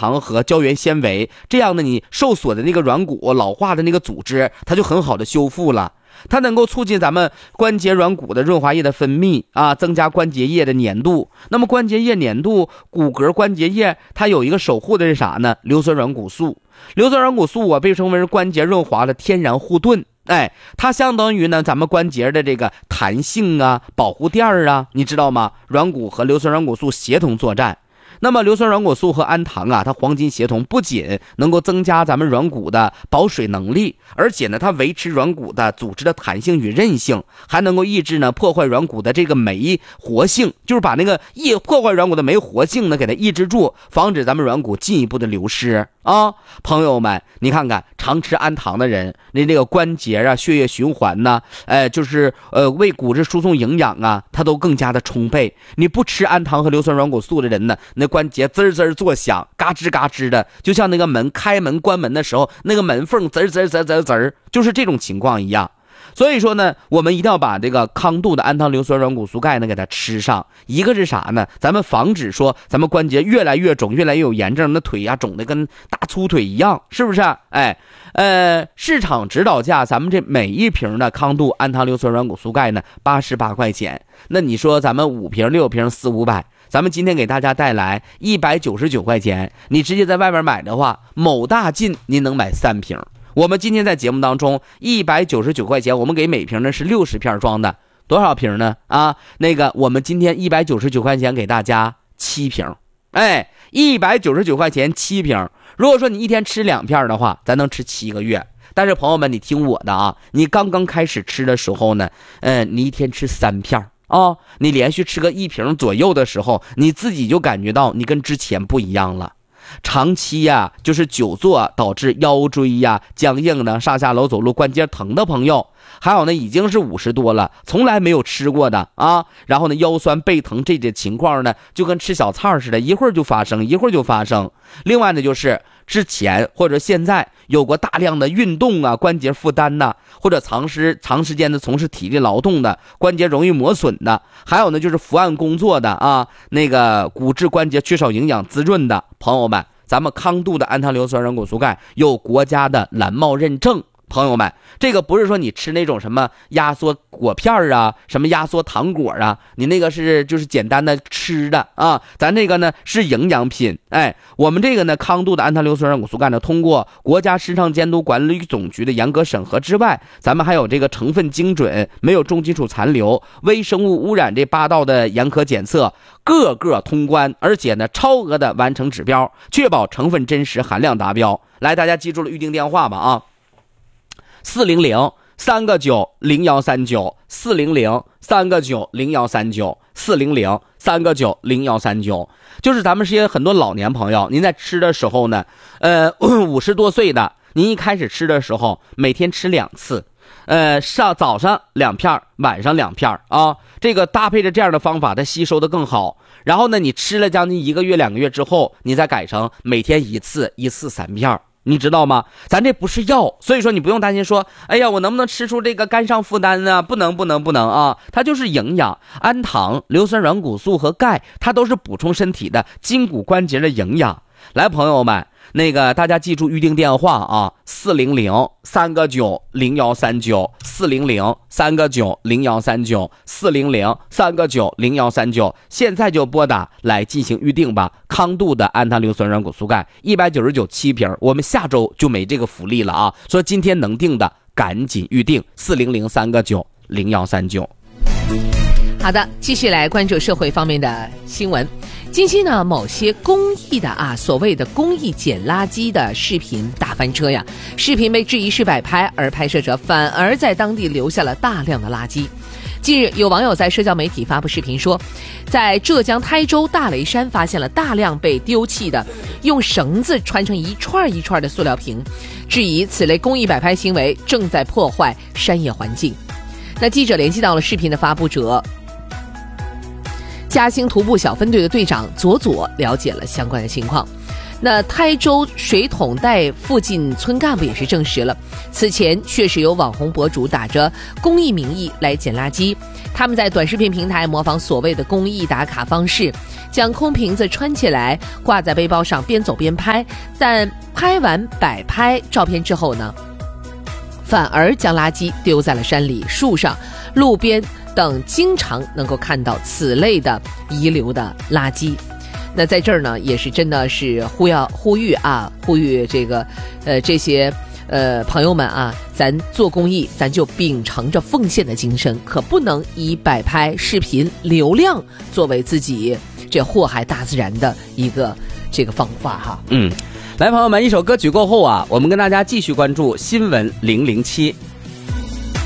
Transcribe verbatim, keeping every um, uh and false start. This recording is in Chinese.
糖和胶原纤维，这样呢你受损的那个软骨老化的那个组织它就很好的修复了。它能够促进咱们关节软骨的润滑液的分泌啊，增加关节液的粘度。那么关节液粘度，骨骼关节液它有一个守护的是啥呢？硫酸软骨素。硫酸软骨素啊被称为是关节润滑的天然护盾。哎，它相当于呢咱们关节的这个弹性啊、保护垫儿啊，你知道吗？软骨和硫酸软骨素协同作战。那么硫酸软骨素和氨糖啊，它黄金协同，不仅能够增加咱们软骨的保水能力，而且呢它维持软骨的组织的弹性与韧性，还能够抑制呢破坏软骨的这个酶活性，就是把那个抑破坏软骨的酶活性呢给它抑制住，防止咱们软骨进一步的流失啊。朋友们，你看看常吃氨糖的人，那这个关节啊、血液循环呢，呃，就是呃为骨质输送营养啊，它都更加的充沛。你不吃氨糖和硫酸软骨素的人呢，那关节滋滋作响，嘎吱嘎吱的，就像那个门开门关门的时候，那个门缝滋滋滋滋滋，就是这种情况一样。所以说呢，我们一定要把这个康度的氨糖硫酸软骨素钙呢给它吃上。一个是啥呢？咱们防止说咱们关节越来越肿，越来越有炎症，那腿呀、啊、肿的跟大粗腿一样，是不是？哎，呃，市场指导价，咱们这每一瓶的康度氨糖硫酸软骨素钙呢，八十八块钱。那你说咱们五瓶、六瓶、四五百，咱们今天给大家带来一百九十九块钱，你直接在外边买的话，某大进您能买三瓶。我们今天在节目当中一百九十九块钱，我们给每瓶呢是六十片装的，多少瓶呢？啊，那个我们今天一百九十九块钱给大家七瓶，哎，一百九十九块钱七瓶。如果说你一天吃两片的话，咱能吃七个月。但是朋友们，你听我的啊，你刚刚开始吃的时候呢，嗯，你一天吃三片啊、哦，你连续吃个一瓶左右的时候，你自己就感觉到你跟之前不一样了。长期呀、啊，就是久坐导致腰椎呀、啊、僵硬的，上下楼走路关节疼的朋友，还有呢已经是五十多了，从来没有吃过的啊，然后呢腰酸背疼这些情况呢，就跟吃小菜似的，一会儿就发生，一会儿就发生。另外呢就是之前或者现在有过大量的运动啊，关节负担呐、啊，或者长时长时间的从事体力劳动的，关节容易磨损的，还有呢就是伏案工作的啊，那个骨质关节缺少营养滋润的朋友们，咱们康度的氨糖硫酸软骨素钙有国家的蓝帽认证。朋友们，这个不是说你吃那种什么压缩果片啊，什么压缩糖果啊，你那个是就是简单的吃的啊，咱这个呢是营养品。哎，我们这个呢康度的氨糖硫酸软骨素钙呢，通过国家市场监督管理总局的严格审核之外，咱们还有这个成分精准，没有重金属残留、微生物污染这八道的严苛检测，各个通关，而且呢超额的完成指标，确保成分真实、含量达标。来，大家记住了预定电话吧啊。四零零三个九零幺三九，四零零三个九零幺三九，四零零三个九零幺三九，就是咱们这些很多老年朋友，您在吃的时候呢，呃，五十多岁的，您一开始吃的时候，每天吃两次，呃，上早上两片，晚上两片啊，这个搭配着这样的方法，它吸收的更好。然后呢，你吃了将近一个月、两个月之后，你再改成每天一次，一次三片。你知道吗？咱这不是药，所以说你不用担心说，哎呀，我能不能吃出这个肝上负担呢？不能，不能，不能啊！它就是营养，氨糖、硫酸软骨素和钙，它都是补充身体的筋骨关节的营养。来，朋友们，那个大家记住预定电话啊，四零零三个九零幺三九，四零零三个九零幺三九，四零零三个九零幺三九，现在就拨打来进行预定吧。康度的氨糖硫酸软骨素钙一百九十九七瓶，我们下周就没这个福利了啊！所以今天能定的赶紧预定，四零零三个九零幺三九。 好的，继续来关注社会方面的新闻。近期呢，某些公益的啊，所谓的公益捡垃圾的视频大翻车呀，视频被质疑是摆拍，而拍摄者反而在当地留下了大量的垃圾。近日，有网友在社交媒体发布视频说，在浙江台州大雷山发现了大量被丢弃的用绳子穿成一串一串的塑料瓶，质疑此类公益摆拍行为正在破坏山野环境。那记者联系到了视频的发布者嘉兴徒步小分队的队长左左，了解了相关的情况。那台州水桶带附近村干部也是证实了，此前确实有网红博主打着公益名义来捡垃圾，他们在短视频平台模仿所谓的公益打卡方式， 将空瓶子穿起来挂在背包上，边走边拍。但拍完摆拍照片之后呢，反而将垃圾丢在了山里、树上、路边等经常能够看到此类的遗留的垃圾。那在这儿呢，也是真的是呼要呼吁啊，呼吁这个呃这些呃朋友们啊，咱做公益，咱就秉承着奉献的精神，可不能以摆拍视频流量作为自己这祸害大自然的一个这个方法哈。 嗯，来，朋友们，一首歌曲过后啊，我们跟大家继续关注新闻零零七。